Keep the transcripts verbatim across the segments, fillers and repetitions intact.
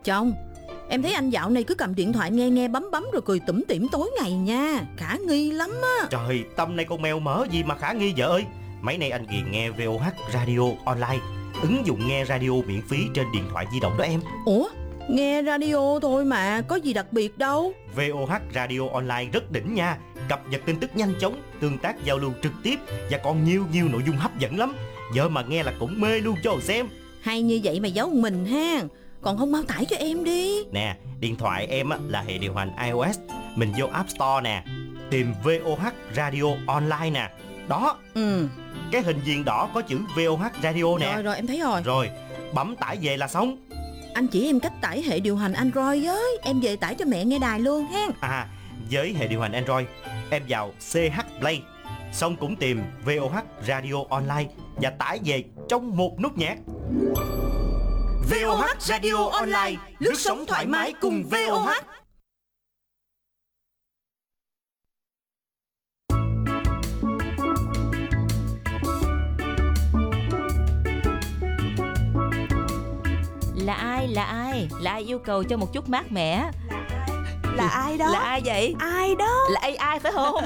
Chồng, em thấy anh dạo này cứ cầm điện thoại nghe nghe bấm bấm rồi cười tủm tỉm tối ngày nha. Khả nghi lắm á. Trời, tâm này con mèo mỡ gì mà khả nghi vợ ơi. Mấy nay anh ghiền nghe vê o hát Radio Online, ứng dụng nghe radio miễn phí trên điện thoại di động đó em. Ủa, nghe radio thôi mà, có gì đặc biệt đâu. vê o hát Radio Online rất đỉnh nha. Cập nhật tin tức nhanh chóng, tương tác giao lưu trực tiếp và còn nhiều nhiều nội dung hấp dẫn lắm. Vợ mà nghe là cũng mê luôn cho xem. Hay như vậy mà giấu mình ha. Còn không mau tải cho em đi. Nè, điện thoại em á, là hệ điều hành iOS. Mình vô App Store nè, tìm vê o hát Radio Online nè. Đó, Ừ. cái hình viền đỏ có chữ vê o hát Radio nè. Rồi rồi em thấy rồi. Rồi, bấm tải về là xong. Anh chỉ em cách tải hệ điều hành Android với. Em về tải cho mẹ nghe đài luôn ha. À, với hệ điều hành Android, em vào xê hát Play, xong cũng tìm vê o hát Radio Online và tải về trong một nút nhạc. vê o hát Radio Online, lướt sóng thoải mái cùng vê o hát. Là ai, là ai, là ai yêu cầu cho một chút mát mẻ? Là ai đó? Là ai vậy? Ai đó? Là a i phải không?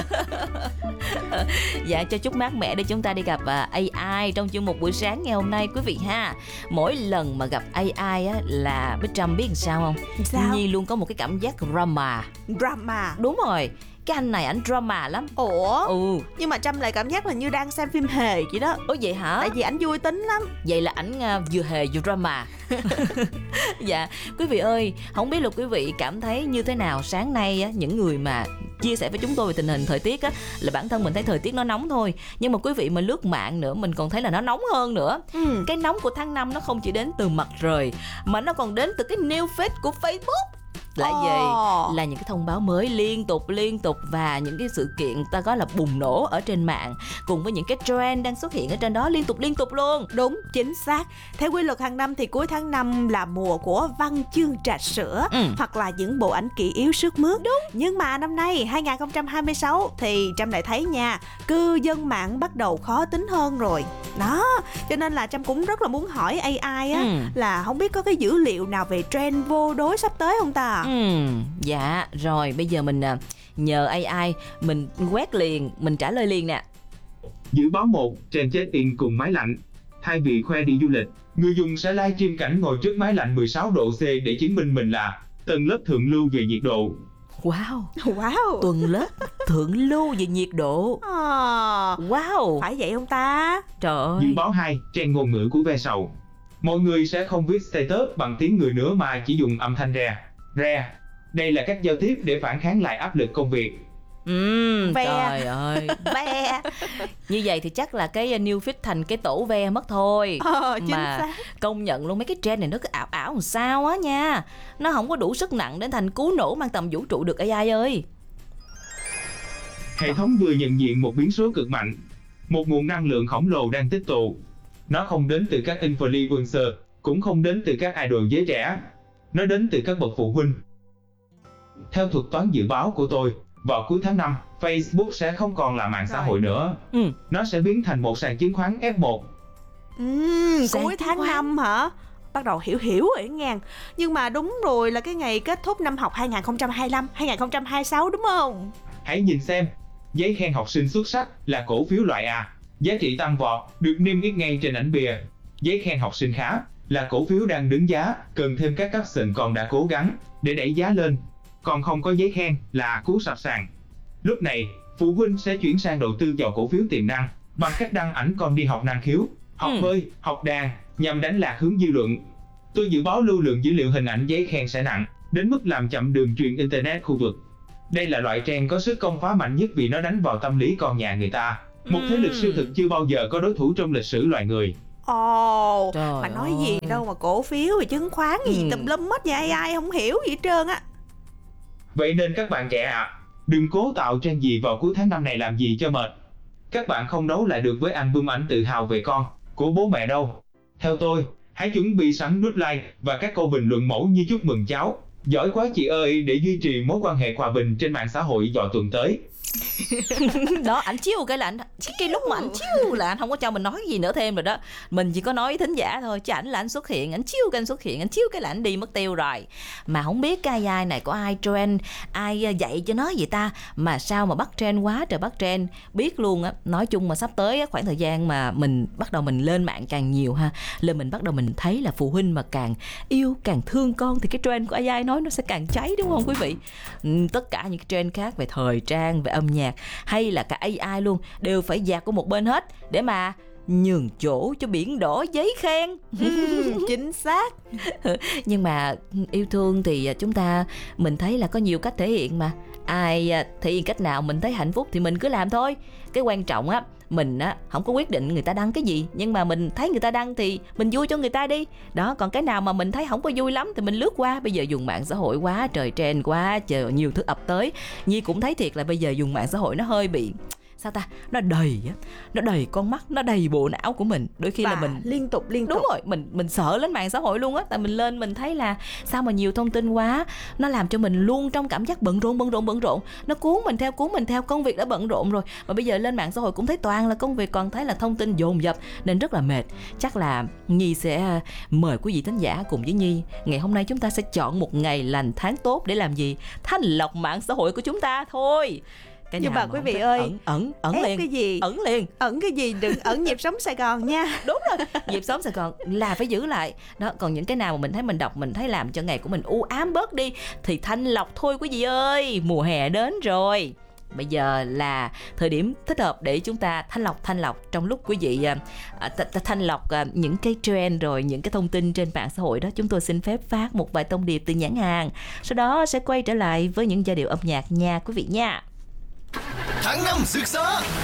Dạ, cho chút mát mẻ để chúng ta đi gặp uh, a i trong chương mục buổi sáng ngày hôm nay quý vị ha. Mỗi lần mà gặp a i á là Bích Trâm biết làm sao không? Sao? Nhi luôn có một cái cảm giác drama. Drama. Đúng rồi, cái anh này ảnh drama lắm. Ủa? Ừ. Nhưng mà Trâm lại cảm giác là như đang xem phim hề vậy đó. Ủa vậy hả? Tại vì ảnh vui tính lắm. Vậy là ảnh uh, vừa hề vừa drama. Dạ, quý vị ơi, không biết là quý vị cảm thấy như thế nào sáng nay á, những người mà chia sẻ với chúng tôi về tình hình thời tiết á, là bản thân mình thấy thời tiết nó nóng thôi, nhưng mà quý vị mà lướt mạng nữa mình còn thấy là nó nóng hơn nữa. Ừ. Cái nóng của tháng năm nó không chỉ đến từ mặt trời mà nó còn đến từ cái new feed của Facebook. Là Ồ. gì? Là những cái thông báo mới liên tục liên tục và những cái sự kiện ta gọi là bùng nổ ở trên mạng, cùng với những cái trend đang xuất hiện ở trên đó liên tục liên tục luôn. Đúng, chính xác. Theo quy luật hàng năm thì cuối tháng năm là mùa của văn chương trà sữa, Ừ. hoặc là những bộ ảnh kỷ yếu sức mướt. Đúng. Nhưng mà năm nay hai không hai sáu thì Trâm lại thấy nha, cư dân mạng bắt đầu khó tính hơn rồi. Đó, cho nên là Trâm cũng rất là muốn hỏi a i á, Ừ. là không biết có cái dữ liệu nào về trend vô đối sắp tới không ta? Ừ, dạ, rồi bây giờ mình à, nhờ a i mình quét liền, mình trả lời liền nè. Dự báo một, trend check-in cùng máy lạnh. Thay vì khoe đi du lịch, người dùng sẽ livestream cảnh ngồi trước máy lạnh mười sáu độ C để chứng minh mình là tầng lớp thượng lưu về nhiệt độ. Wow, Wow. tuần lớp thượng lưu về nhiệt độ. À, Wow, phải vậy không ta? trời ơi. Dự báo hai, trend ngôn ngữ của ve sầu. Mọi người sẽ không viết status bằng tiếng người nữa mà chỉ dùng âm thanh re, re. Đây là cách giao tiếp để phản kháng lại áp lực công việc. Ừ, Ve. trời ơi. Ve. Như vậy thì chắc là cái new feed thành cái tổ ve mất thôi. Ờ, chính Mà xác. công nhận luôn, mấy cái trend này nó cứ ảo ảo làm sao á nha. Nó không có đủ sức nặng để thành cú nổ mang tầm vũ trụ được a i ơi. Hệ thống vừa nhận diện một biến số cực mạnh, một nguồn năng lượng khổng lồ đang tích tụ. Nó không đến từ các influencer, cũng không đến từ các idol giới trẻ. Nó đến từ các bậc phụ huynh. Theo thuật toán dự báo của tôi, vào cuối tháng năm, Facebook sẽ không còn là mạng xã hội nữa. Ừ. Nó sẽ biến thành một sàn chứng khoán F một. Ừm, Sáng cuối chứng tháng khoán. năm hả? Bắt đầu hiểu hiểu rồi ngàn. Nhưng mà đúng rồi, là cái ngày kết thúc năm học hai không hai lăm hai không hai sáu đúng không? Hãy nhìn xem, giấy khen học sinh xuất sắc là cổ phiếu loại A, giá trị tăng vọt, được niêm yết ngay trên ảnh bìa. Giấy khen học sinh khá là cổ phiếu đang đứng giá, cần thêm các caption còn đã cố gắng để đẩy giá lên. Còn không có giấy khen là cú sập sàn. Lúc này, phụ huynh sẽ chuyển sang đầu tư vào cổ phiếu tiềm năng bằng cách đăng ảnh con đi học năng khiếu, học Ừ. bơi, học đàn nhằm đánh lạc hướng dư luận. Tôi dự báo lưu lượng dữ liệu hình ảnh giấy khen sẽ nặng đến mức làm chậm đường truyền internet khu vực. Đây là loại trend có sức công phá mạnh nhất vì nó đánh vào tâm lý con nhà người ta. Một thế lực siêu thực chưa bao giờ có đối thủ trong lịch sử loài người. Ồ, Trời mà nói ơi. gì đâu mà cổ phiếu rồi chứng khoán gì Ừ. tùm lum hết nha, ai không hiểu gì hết trơn á. Vậy nên các bạn trẻ ạ, à, đừng cố tạo trend gì vào cuối tháng năm này làm gì cho mệt. Các bạn không đấu lại được với album ảnh tự hào về con của bố mẹ đâu. Theo tôi, hãy chuẩn bị sẵn nút like và các câu bình luận mẫu như chúc mừng cháu, giỏi quá chị ơi để duy trì mối quan hệ hòa bình trên mạng xã hội vào tuần tới. Đó, ảnh chiêu cái là ảnh cái, cái lúc mà ảnh chiêu là anh không có cho mình nói gì nữa thêm rồi đó. Mình chỉ có nói với thính giả thôi, chứ ảnh là ảnh xuất hiện, ảnh chiêu cái ảnh xuất hiện, ảnh chiêu cái là ảnh đi mất tiêu rồi. Mà không biết cái a i này có ai trend, ai dạy cho nó vậy ta, mà sao mà bắt trend quá trời bắt trend. Biết luôn á, nói chung mà sắp tới á, khoảng thời gian mà mình bắt đầu mình lên mạng càng nhiều ha, lên mình bắt đầu mình thấy là phụ huynh mà càng yêu càng thương con thì cái trend của a i nói nó sẽ càng cháy, đúng không quý vị? Ừ, tất cả những cái trend khác về thời trang, về âm nhạc hay là cả a i luôn đều phải dạt qua một bên hết để mà nhường chỗ cho biển đỏ giấy khen. Ừ, chính xác. Nhưng mà yêu thương thì chúng ta mình thấy là có nhiều cách thể hiện mà. Ai thể hiện cách nào mình thấy hạnh phúc thì mình cứ làm thôi. Cái quan trọng á, mình á không có quyết định người ta đăng cái gì, nhưng mà mình thấy người ta đăng thì mình vui cho người ta đi. Đó, còn cái nào mà mình thấy không có vui lắm thì mình lướt qua. Bây giờ dùng mạng xã hội quá trời trend quá trời, nhiều thứ ập tới. Nhi cũng thấy thiệt là bây giờ dùng mạng xã hội nó hơi bị sao ta, nó đầy á, nó đầy con mắt, nó đầy bộ não của mình. Đôi khi và là mình liên tục liên tục đúng rồi, mình mình sợ lên mạng xã hội luôn á. Tại mình lên mình thấy là sao mà nhiều thông tin quá, nó làm cho mình luôn trong cảm giác bận rộn bận rộn bận rộn, nó cuốn mình theo cuốn mình theo. Công việc đã bận rộn rồi mà bây giờ lên mạng xã hội cũng thấy toàn là công việc, còn thấy là thông tin dồn dập nên rất là mệt. Chắc là Nhi sẽ mời quý vị thính giả cùng với Nhi, ngày hôm nay chúng ta sẽ chọn một ngày lành tháng tốt để làm gì? Thanh lọc mạng xã hội của chúng ta thôi. Cái nhưng mà quý vị thích, ơi, ẩn ẩn ẩn liền cái gì ẩn liền ẩn cái gì đừng ẩn nhịp sống Sài Gòn nha. Đúng rồi, nhịp sống Sài Gòn là phải giữ lại đó. Còn những cái nào mà mình thấy mình đọc mình thấy làm cho ngày của mình u ám bớt đi thì thanh lọc thôi quý vị ơi. Mùa hè đến rồi, bây giờ là thời điểm thích hợp để chúng ta thanh lọc thanh lọc trong lúc quý vị à, thanh lọc à, những cái trend rồi những cái thông tin trên mạng xã hội đó. Chúng tôi xin phép phát một vài thông điệp từ nhãn hàng, sau đó sẽ quay trở lại với những giai điệu âm nhạc nha quý vị nha. Tháng năm rực rỡ